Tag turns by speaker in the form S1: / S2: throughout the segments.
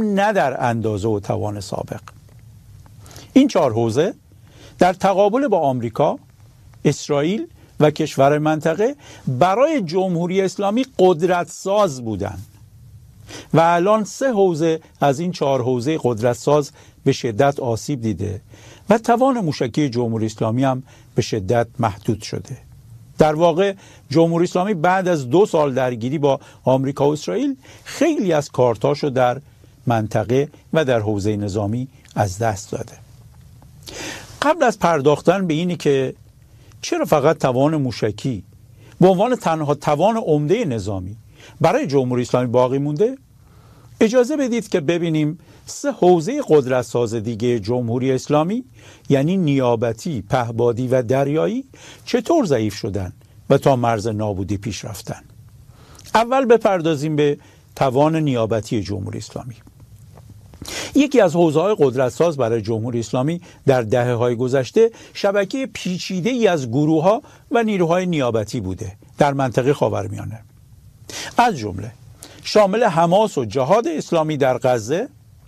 S1: هم نه در اندازه و توان سابق. این 4 حوزه در تقابل با آمریکا، اسرائیل و کشور منطقه برای جمهوری اسلامی قدرت ساز بودند و الان 3 حوزه از این 4 حوزه قدرت ساز به شدت آسیب دیده و توان موشکی جمهوری اسلامی هم به شدت محدود شده. در واقع جمهوری اسلامی بعد از 2 سال درگیری با آمریکا و اسرائیل خیلی از کارتاشو در منطقه و در حوزه نظامی از دست داده. قبل از پرداختن به اینی که چرا فقط توان موشکی به عنوان تنها توان عمده نظامی برای جمهوری اسلامی باقی مونده، اجازه بدید که ببینیم 3 حوزه قدرت ساز دیگه جمهوری اسلامی، یعنی نیابتی، پهپادی و دریایی، چطور ضعیف شدن و تا مرز نابودی پیش رفتن. اول بپردازیم به توان نیابتی جمهوری اسلامی. یکی از حوزه‌های قدرت‌ساز برای جمهوری اسلامی در دهه‌های گذشته شبکه پیچیده‌ای از گروه‌ها و نیروهای نیابتی بوده در منطقه خاورمیانه، از جمله شامل حماس و جهاد اسلامی در غزه،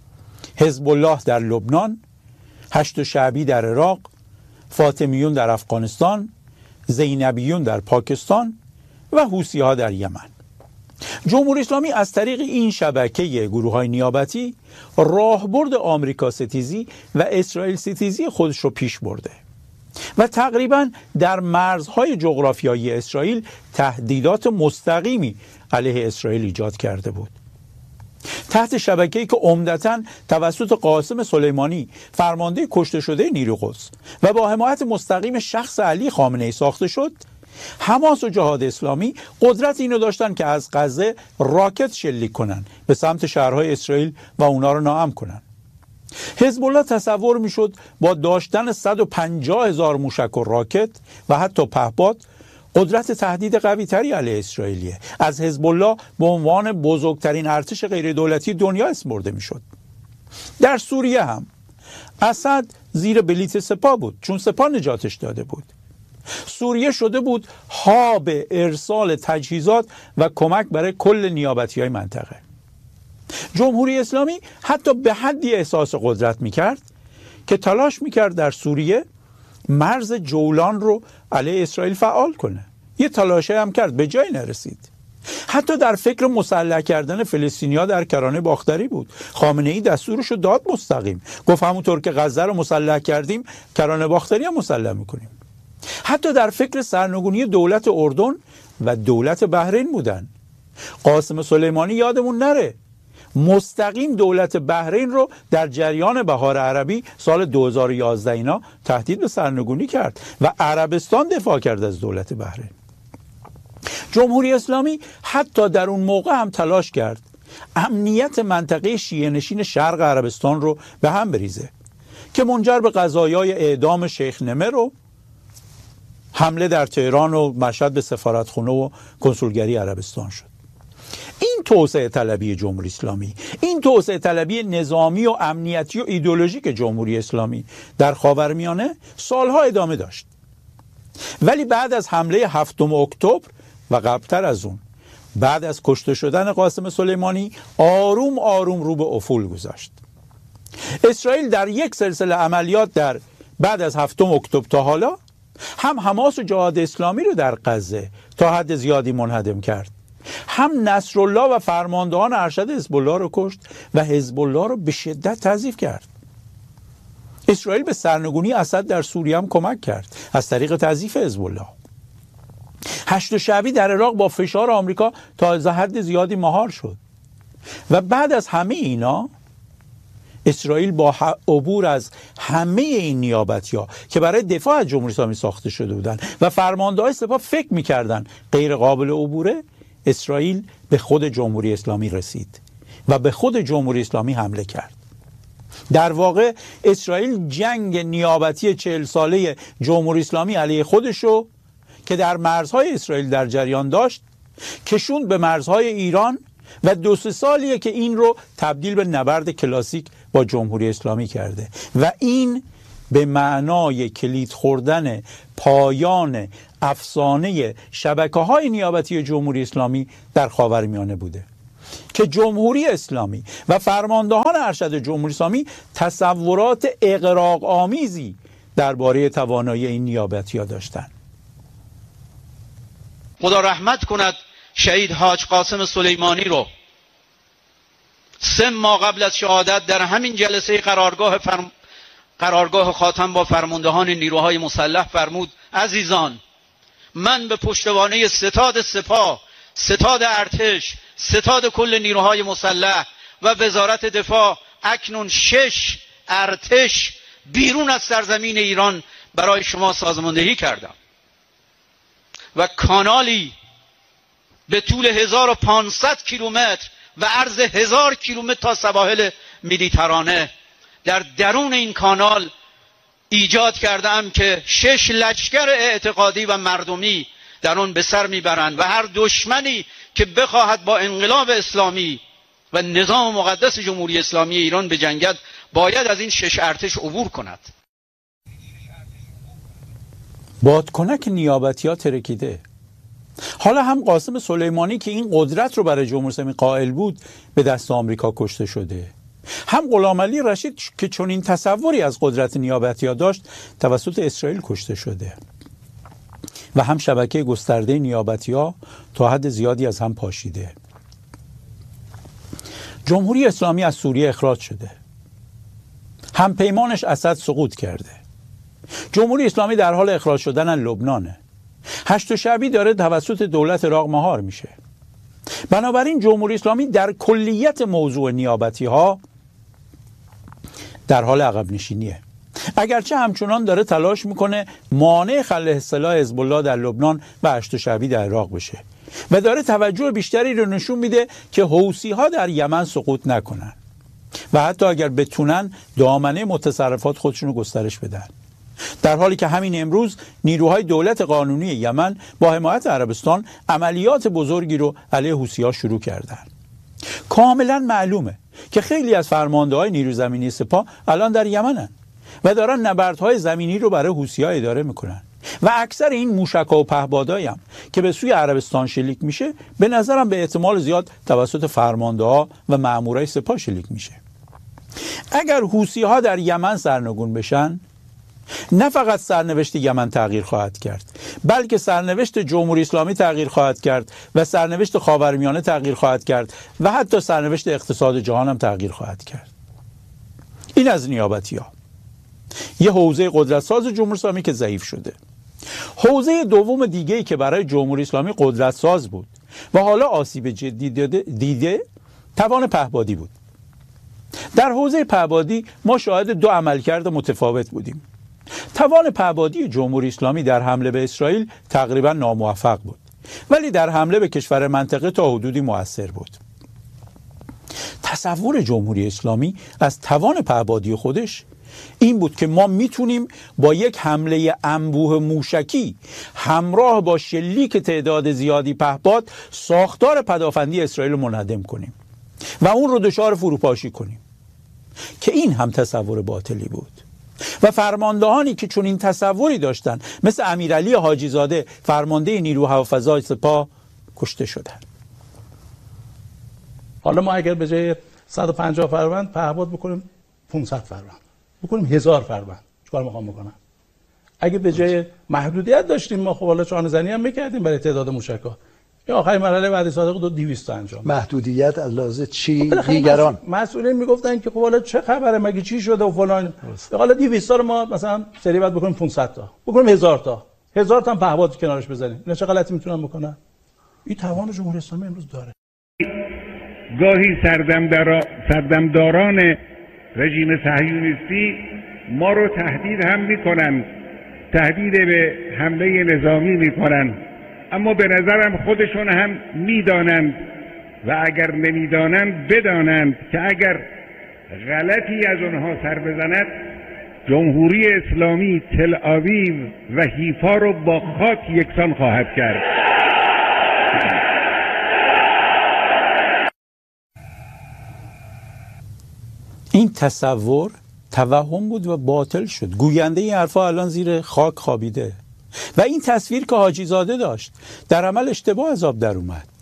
S1: حزب الله در لبنان، هشت شعبی در عراق، فاطمیون در افغانستان، زینبیون در پاکستان و حوثی‌ها در یمن. جمهوری اسلامی از طریق این شبکه گروه‌های نیابتی راهبرد آمریکا ستیزی و اسرائیل ستیزی خودش رو پیش برده و تقریباً در مرزهای جغرافیایی اسرائیل تهدیدات مستقیمی علیه اسرائیل ایجاد کرده بود. تحت شبکه‌ای که عمدتاً توسط قاسم سلیمانی فرمانده کشته شده نیروی قدس و با حمایت مستقیم شخص علی خامنه‌ای ساخته شد، حماس و جهاد اسلامی قدرت اینو داشتن که از غزه راکت شلیک کنن به سمت شهرهای اسرائیل و اونا رو ناامن کنن. حزب الله تصور میشد با داشتن 150,000 موشک و راکت و حتی پهپاد قدرت تهدید قوی تری علیه اسرائیلیه. از حزب الله به عنوان بزرگترین ارتش غیر دولتی دنیا اسم برده میشد. در سوریه هم اسد زیر بلیت سپاه بود، چون سپاه نجاتش داده بود. سوریه شده بود هاب ارسال تجهیزات و کمک برای کل نیابتی‌های منطقه. جمهوری اسلامی حتی به حدی احساس قدرت میکرد که تلاش میکرد در سوریه مرز جولان رو علیه اسرائیل فعال کنه. یه تلاشه هم کرد، به جای نرسید. حتی در فکر مسلح کردن فلسطینی‌ها در کرانه باختری بود. خامنه‌ای دستورش رو داد مستقیم، گفت همونطور که غزه رو مسلح کردیم کرانه باختری هم مسلح میکنیم. حتی در فکر سرنگونی دولت اردن و دولت بحرین بودن. قاسم سلیمانی یادمون نره مستقیم دولت بحرین رو در جریان بهار عربی سال 2011 اینا تهدید به سرنگونی کرد و عربستان دفاع کرد از دولت بحرین. جمهوری اسلامی حتی در اون موقع هم تلاش کرد امنیت منطقه شیعه نشین شرق عربستان رو به هم بریزه که منجر به قضایای اعدام شیخ نمر و حمله در تهران و مشهد به سفارتخونه و کنسولگری عربستان شد. این توسعه طلبی جمهوری اسلامی، این توسعه طلبی نظامی و امنیتی و ایدئولوژیک جمهوری اسلامی در خاورمیانه سالها ادامه داشت. ولی بعد از حمله 7 اکتبر و قبلتر از اون، بعد از کشته شدن قاسم سلیمانی، آروم آروم رو به افول گذاشت. اسرائیل در یک سلسله عملیات در بعد از 7 اکتبر تا حالا هم حماس و جهاد اسلامی رو در غزه تا حد زیادی منهدم کرد، هم نصرالله و فرماندهان ارشد حزب الله رو کشت و حزب الله رو به شدت تضعیف کرد. اسرائیل به سرنگونی اسد در سوریه هم کمک کرد از طریق تضعیف حزب الله. هشت شعبی در عراق با فشار آمریکا تا از حد زیادی مهار شد و بعد از همه اینا اسرائیل با عبور از همه این نیابتی‌ها که برای دفاع از جمهوری اسلامی ساخته شده بودند و فرمانده‌های سپاه فکر می‌کردند غیر قابل عبوره، اسرائیل به خود جمهوری اسلامی رسید و به خود جمهوری اسلامی حمله کرد. در واقع اسرائیل جنگ نیابتی 40 ساله جمهوری اسلامی علیه خودشو که در مرزهای اسرائیل در جریان داشت کشوند به مرزهای ایران و 2-3 سالیه که این رو تبدیل به نبرد کلاسیک با جمهوری اسلامی کرده و این به معنای کلید خوردن پایان افسانه شبکه‌های نیابتی جمهوری اسلامی در خاورمیانه بوده. که جمهوری اسلامی و فرماندهان ارشد جمهوری اسلامی تصورات اغراق آمیزی درباره توانایی این نیابتی‌ها داشتند.
S2: خدا رحمت کند شهید حاج قاسم سلیمانی رو 3 ماه قبل از شهادت در همین جلسه قرارگاه خاتم با فرماندهان نیروهای مسلح فرمود: عزیزان، من به پشتوانه ستاد سپاه، ستاد ارتش، ستاد کل نیروهای مسلح و وزارت دفاع اکنون 6 ارتش بیرون از سرزمین ایران برای شما سازماندهی کردم و کانالی به طول 1500 کیلومتر و عرض 1000 کیلومتر تا سواحل مدیترانه در درون این کانال ایجاد کردم که 6 لشکر اعتقادی و مردمی در آن به سر میبرند و هر دشمنی که بخواهد با انقلاب اسلامی و نظام مقدس جمهوری اسلامی ایران بجنگد باید از این 6 ارتش عبور کند.
S1: بادکنک نیابتی‌ها ترکیده. حالا هم قاسم سلیمانی که این قدرت رو برای جمهوری اسلامی قائل بود به دست آمریکا کشته شده، هم غلامعلی رشید که چون این تصوری از قدرت نیابتی‌ها داشت توسط اسرائیل کشته شده و هم شبکه گسترده نیابتی‌ها تا حد زیادی از هم پاشیده. جمهوری اسلامی از سوریه اخراج شده، هم پیمانش اسد سقوط کرده. جمهوری اسلامی در حال اخراج شدن از لبنانه. هشت شعبی داره توسط دولت عراق مهار میشه. بنابراین جمهوری اسلامی در کلیت موضوع نیابتی ها در حال عقب نشینیه، اگرچه همچنان داره تلاش میکنه مانع خلع سلاح حزب الله در لبنان و هشت شعبی در عراق بشه و داره توجه بیشتری رو نشون میده که حوثی ها در یمن سقوط نکنن و حتی اگر بتونن دامنه متصرفات خودشون رو گسترش بدن، در حالی که همین امروز نیروهای دولت قانونی یمن با حمایت عربستان عملیات بزرگی رو علیه حوثی‌ها شروع کردن. کاملا معلومه که خیلی از فرمانده‌های نیروی زمینی سپاه الان در یمنن و دارن نبردهای زمینی رو برای حوثی‌ها اداره میکنن و اکثر این موشک‌ها و پهپادهایی هم که به سوی عربستان شلیک میشه به نظرم به احتمال زیاد توسط فرمانده‌ها و مامورای سپاه شلیک میشه. اگر حوثی‌ها در یمن سرنگون بشن، نه فقط سرنوشت یمن تغییر خواهد کرد، بلکه سرنوشت جمهوری اسلامی تغییر خواهد کرد و سرنوشت خاورمیانه تغییر خواهد کرد و حتی سرنوشت اقتصاد جهان هم تغییر خواهد کرد. این از نیابتی‌ها. یه حوزه قدرت‌ساز جمهوری اسلامی که ضعیف شده. حوزه دوم دیگه‌ای که برای جمهوری اسلامی قدرت‌ساز بود و حالا آسیب جدی دیده توان پهپادی بود. در حوزه پهپادی ما شاهد 2 عملکرد متفاوت بودیم. توان پهپادی جمهوری اسلامی در حمله به اسرائیل تقریبا ناموفق بود، ولی در حمله به کشور منطقه تا حدودی مؤثر بود. تصور جمهوری اسلامی از توان پهپادی خودش این بود که ما میتونیم با یک حمله انبوه موشکی همراه با شلیک تعداد زیادی پهپاد ساختار پدافندی اسرائیل رو منهدم کنیم و اون رو دچار فروپاشی کنیم، که این هم تصور باطلی بود و فرماندهانی که چون این تصوری داشتن مثل امیرعلی حاجی زاده فرمانده نیروی هوافضای سپاه کشته شدن.
S3: حالا ما اگر به جای 150 فروند پهپاد بکنیم 500 فروند، بکنیم 1000 فروند، چیکار میخوام بکنم؟ اگه به جای محدودیت داشتیم ما خب حالا چانه زنی هم میکردیم برای تعداد موشک‌ها. یا آخرین مرحله بعد صادق 200 انجام.
S4: محدودیت از لحاظ چی؟ دیگران
S3: مسئولین میگفتن که خب حالا چه خبره، مگه چی شده و فلان. حالا 200 تا رو ما مثلا سری بعد بکنیم 500 تا، بکنیم 1000 تا، 1000 تا هم پهپاد کنارش بزنیم. اینا چه غلطی میتونن بکنن؟ این توان جمهوری اسلامی امروز داره.
S5: گاهی سردمداران رژیم صهیونیستی ما رو تهدید هم میکنن، تهدید به حمله نظامی میکنن، اما به نظرم خودشون هم میدانند و اگر نمیدانند بدانند که اگر غلطی از اونها سر بزند جمهوری اسلامی تل آویو و حیفا رو با خاک یکسان خواهد کرد.
S1: این تصور توهم بود و باطل شد. گوینده این حرفا الان زیر خاک خوابیده و این تصویر که حاجی زاده داشت در عمل اشتباه از آب در اومد.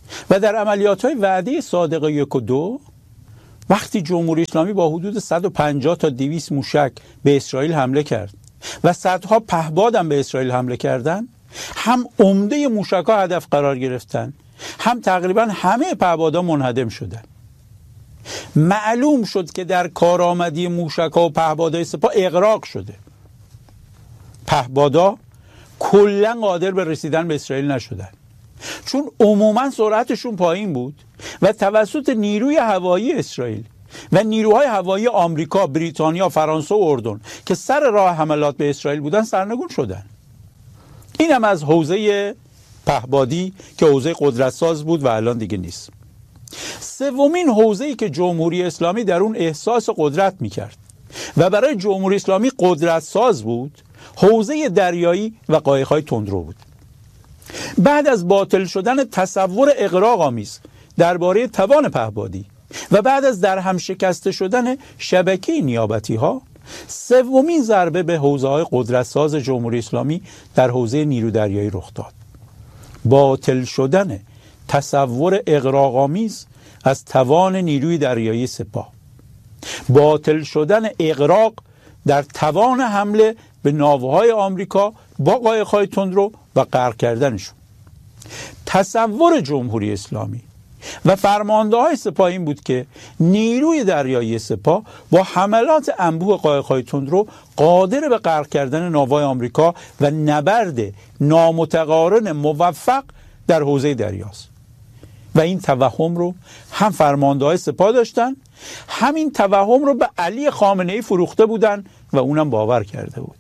S1: و در عملیات‌های وعده صادقه 1 و 2 وقتی جمهوری اسلامی با حدود 150 تا 200 موشک به اسرائیل حمله کرد و صدها پهپاد هم به اسرائیل حمله کردند، هم عمده موشک‌ها هدف قرار گرفتن، هم تقریبا همه پهپادها منهدم شدند. معلوم شد که در کارآمدی موشک‌ها و پهپادهای سپاه اغراق شده. پهپادها کلاً قادر به رسیدن به اسرائیل نشدن، چون عموما سرعتشون پایین بود و توسط نیروی هوایی اسرائیل و نیروهای هوایی آمریکا، بریتانیا، فرانسه و اردن که سر راه حملات به اسرائیل بودن سرنگون شدن. این هم از حوزه پهپادی که حوزه قدرتساز بود و الان دیگه نیست. سومین حوزه‌ای که جمهوری اسلامی در اون احساس قدرت میکرد و برای جمهوری اسلامی قدرتساز بود، حوزه دریایی و قایق‌های تندرو بود. بعد از باطل شدن تصور اغراق‌آمیز درباره توان پهپادی و بعد از در هم شکسته شدن شبکه نیابتی‌ها، سومین ضربه به حوزه‌های قدرتساز جمهوری اسلامی در حوزه نیرو دریایی رخ داد. باطل شدن تصور اغراق‌آمیز از توان نیروی دریایی سپاه، باطل شدن اغراق در توان حمله به ناوهای آمریکا با قایق‌های تندرو و غرق کردنشون. تصور جمهوری اسلامی و فرمانده‌های سپاه این بود که نیروی دریایی سپاه با حملات انبوه قایق‌های تندرو قادر به غرق کردن ناوهای آمریکا و نبرد نامتقارن موفق در حوزه دریاست. و این توهم رو هم فرمانده‌های سپاه داشتن، همین توهم رو به علی خامنه‌ای فروخته بودن و اونم باور کرده بود.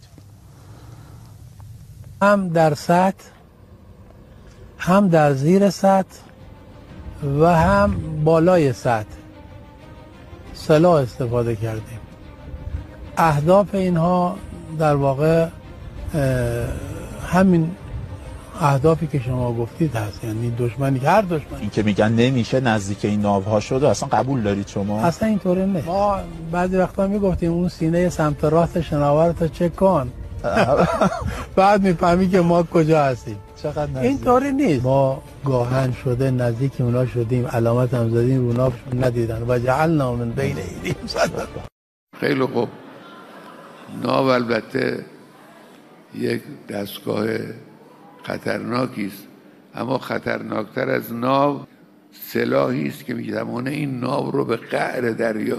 S6: هم در سطح، هم در زیر سطح و هم بالای سطح سلاح استفاده کردیم. اهداف اینها در واقع همین اهدافی که شما گفتید هست، یعنی دشمنی، هر دشمنی.
S7: این که میگن نمیشه نزدیک این ناوها شد اصلا قبول دارید شما؟
S6: اصلا اینطوره نیست. ما بعضی وقتا میگفتیم اون سینه سمت راست شناور رو چک کن بعد میفهمی که ما کجا هستیم.
S7: چقدر
S6: اینطوری نیست. ما گاهن شده نزدیک اونا شدیم، علامت هم زدیم، اونا ندیدن و جعلنا من بین ایدیهم سدا.
S8: خیلی خوب. ناو البته یک دستگاه خطرناکی است، اما خطرناکتر از ناو سلاحی است که می‌تواند این ناو رو به قعر دریا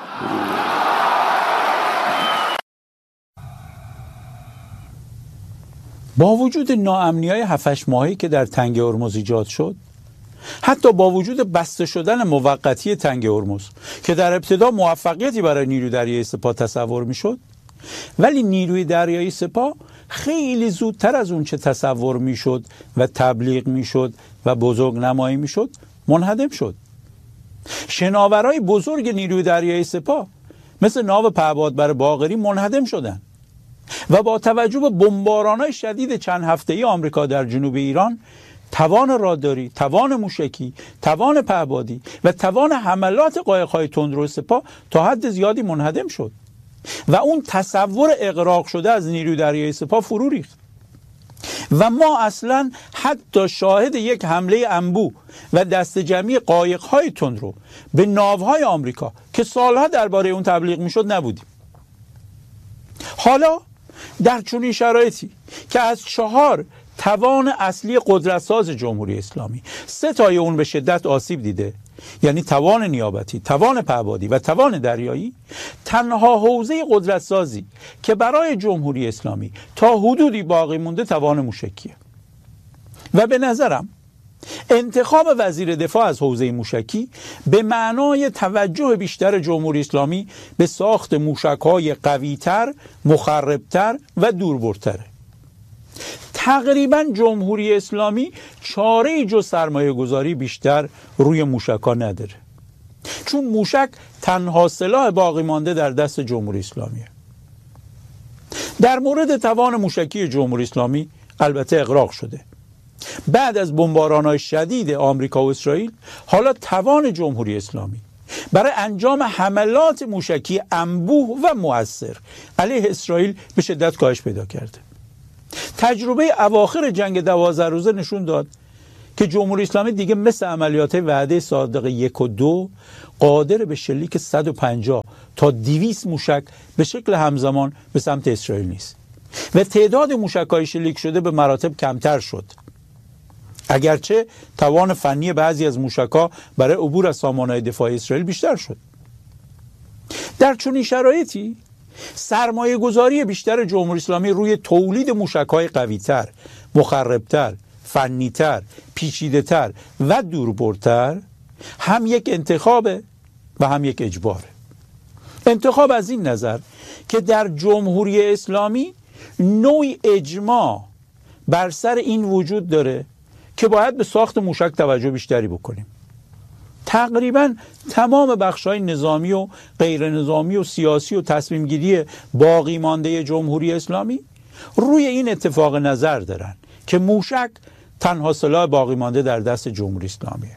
S1: با وجود ناامنی‌های 7-8 ماهی که در تنگه هرمز ایجاد شد، حتی با وجود بسته شدن موقتی تنگه هرمز که در ابتدا موفقیتی برای نیروی دریایی سپاه تصور میشد، ولی نیروی دریایی سپاه خیلی زودتر از اون چه تصور میشد و تبلیغ میشد و بزرگ نمایی میشد منهدم شد. شناورای بزرگ نیروی دریایی سپاه مثل ناو پهپادبر باقری منهدم شدند و با توجه به بمباران‌های شدید چند هفته‌ای آمریکا در جنوب ایران، توان راداری، توان موشکی، توان پهپادی و توان حملات قایق‌های تندرو سپاه تا حد زیادی منهدم شد و اون تصور اغراق شده از نیروی دریایی سپاه فرو ریخت و ما اصلا حتی شاهد یک حمله انبوه و دست جمعی قایق‌های تندرو به ناوهای آمریکا که سالها درباره اون تبلیغ میشد نبودیم. حالا در چنین شرایطی که از 4 توان اصلی قدرتساز جمهوری اسلامی 3 تای اون به شدت آسیب دیده، یعنی توان نیابتی، توان پهپادی و توان دریایی، تنها حوزه قدرتسازی که برای جمهوری اسلامی تا حدودی باقی مونده توان موشکیه و به نظرم انتخاب وزیر دفاع از حوزه موشکی به معنای توجه بیشتر جمهوری اسلامی به ساخت موشک‌های قوی‌تر، مخربتر و دوربرتره. تقریبا جمهوری اسلامی چاره‌ای جز سرمایه گذاری بیشتر روی موشک‌ها نداره، چون موشک تنها سلاح باقی مانده در دست جمهوری اسلامیه. در مورد توان موشکی جمهوری اسلامی البته اغراق شده. بعد از بمباران‌های شدید آمریکا و اسرائیل، حالا توان جمهوری اسلامی برای انجام حملات موشکی انبوه و مؤثر علیه اسرائیل به شدت کاهش پیدا کرده. تجربه اواخر جنگ 12 روزه نشون داد که جمهوری اسلامی دیگه مثل عملیات وعده صادق 1 و 2 قادر به شلیک 150 تا 200 موشک به شکل همزمان به سمت اسرائیل نیست و تعداد موشک‌های شلیک شده به مراتب کمتر شد، اگرچه توان فنی بعضی از موشک‌ها برای عبور از سامانه‌های دفاعی اسرائیل بیشتر شد. در چنین شرایطی سرمایه گذاری بیشتر جمهوری اسلامی روی تولید موشک‌های قوی‌تر، مخرب‌تر، فنی‌تر، پیچیده‌تر و دوربرتر هم یک انتخابه و هم یک اجباره. انتخاب از این نظر که در جمهوری اسلامی نوعی اجماع بر سر این وجود داره که باید به ساخت موشک توجه بیشتری بکنیم. تقریبا تمام بخش‌های نظامی و غیر نظامی و سیاسی و تصمیم گیری باقی مانده جمهوری اسلامی روی این اتفاق نظر دارن که موشک تنها سلاح باقی مانده در دست جمهوری اسلامیه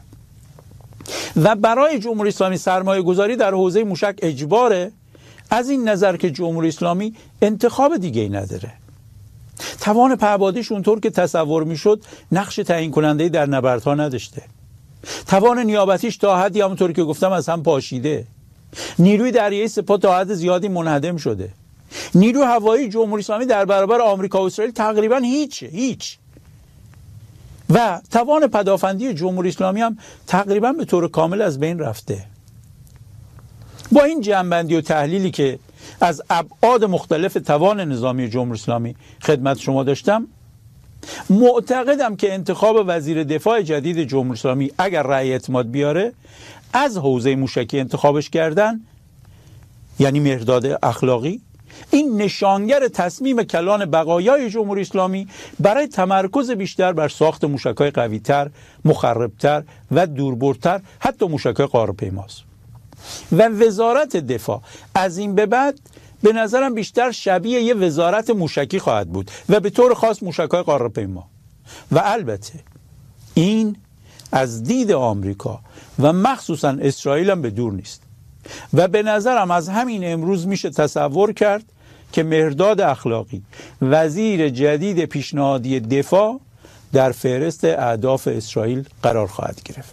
S1: و برای جمهوری اسلامی سرمایه گذاری در حوزه موشک اجباره، از این نظر که جمهوری اسلامی انتخاب دیگه ای نداره. توان پهپادیش اونطور که تصور میشد نقش تعیین کننده در نبردها نداشته. توان نیابتیش تا حدی همونطور که گفتم از هم پاشیده. نیروی دریایی سپاه تا حد زیادی منهدم شده. نیروی هوایی جمهوری اسلامی در برابر آمریکا و اسرائیل تقریبا هیچ. و توان پدافندی جمهوری اسلامی هم تقریبا به طور کامل از بین رفته. با این جمع‌بندی و تحلیلی که از ابعاد مختلف توان نظامی جمهوری اسلامی خدمت شما داشتم، معتقدم که انتخاب وزیر دفاع جدید جمهوری اسلامی اگر رأی اعتماد بیاره از حوزه موشکی انتخابش کردن، یعنی مهرداد اخلاقی، این نشانگر تصمیم کلان بقایای جمهوری اسلامی برای تمرکز بیشتر بر ساخت موشک‌های قوی‌تر، مخرب‌تر و دوربرتر، حتی موشک‌های قاره‌پیماست. و وزارت دفاع از این به بعد به نظرم بیشتر شبیه یه وزارت موشکی خواهد بود و به طور خاص موشک‌های قاره‌پیما. و البته این از دید آمریکا و مخصوصا اسرائیل هم به دور نیست و به نظرم از همین امروز میشه تصور کرد که مهرداد اخلاقی وزیر جدید پیشنهادی دفاع در فهرست اهداف اسرائیل قرار خواهد گرفت.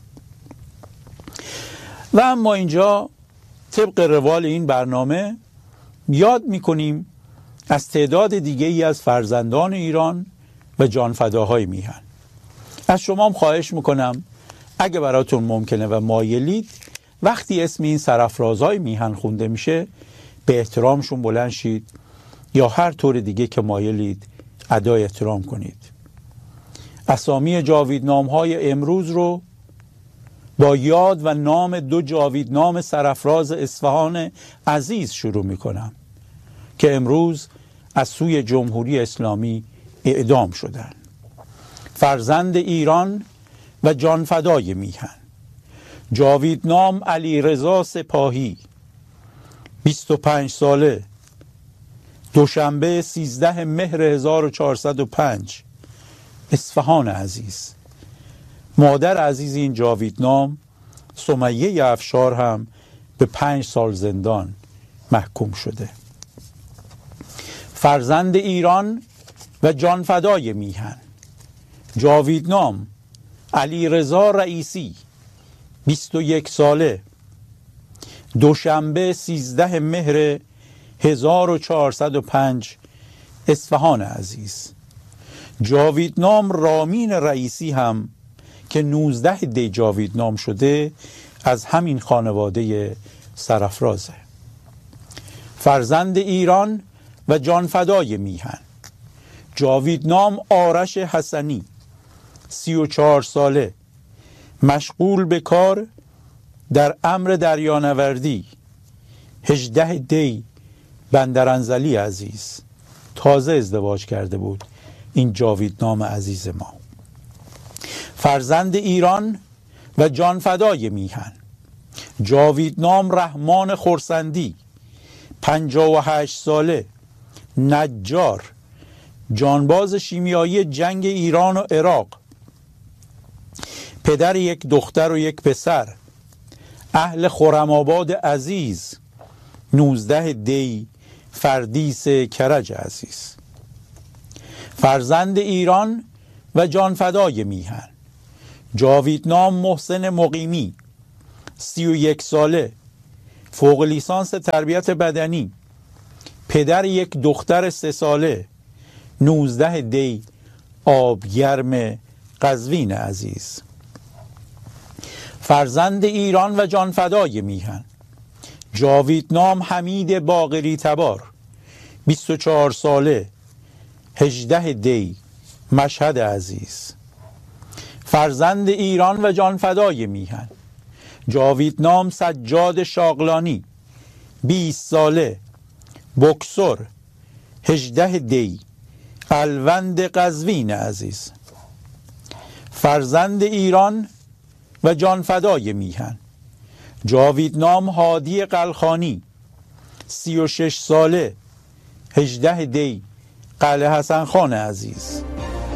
S1: و اما اینجا طبق روال این برنامه یاد میکنیم از تعداد دیگه ای از فرزندان ایران و جانفداهای میهن. از شما هم خواهش میکنم اگه براتون ممکنه و مایلید وقتی اسم این سرافرازهای میهن خونده میشه به احترامشون بلند شید یا هر طور دیگه که مایلید ادای احترام کنید. اسامی جاویدنام‌های امروز رو با یاد و نام 2 جاویدنام سرافراز اصفهان عزیز شروع میکنم که امروز از سوی جمهوری اسلامی اعدام شدند. فرزند ایران و جانفدای میهن، جاویدنام علیرضا سپاهی، 25 ساله، دوشنبه 13 مهر 1405، اصفهان عزیز. مادر عزیز این جاویدنام سمیه افشار هم به 5 سال زندان محکوم شده. فرزند ایران و جانفدای میهن، جاویدنام علیرضا رئیسی، 21 ساله، دوشنبه 13 مهر 1405، اصفهان عزیز. جاویدنام رامین رئیسی هم که 19 دی جاویدنام شده از همین خانواده سرافرازه. فرزند ایران و جانفدای میهن، جاویدنام آرش حسنی، 34 ساله، مشغول به کار در امر دریانوردی، 18 دی بندرانزلی عزیز. تازه ازدواج کرده بود این جاویدنام عزیز ما. فرزند ایران و جانفدای میهن، جاویدنام رحمان خرسندی، 58 ساله، نجار، جانباز شیمیایی جنگ ایران و عراق، پدر یک دختر و یک پسر، اهل خرم‌آباد عزیز، 19 دی فردیس کرج عزیز. فرزند ایران و جانفدای میهن، جاویدنام محسن مقیمی 31 ساله، فوق لیسانس تربیت بدنی، پدر یک دختر 3 ساله، 19 دی آبگرم قزوین عزیز. فرزند ایران و جانفدای میهن جاویدنام حمید باقری تبار 24 ساله، 18 دی مشهد عزیز. فرزند ایران و جانفدای میهن جاویدنام سجاد شاغلانی 20 ساله، بوکسور، 18 دی الوند قزوین عزیز. فرزند ایران و جانفدای میهن جاویدنام هادی قلخانی 36 ساله، 18 دی قلعه حسن خان عزیز.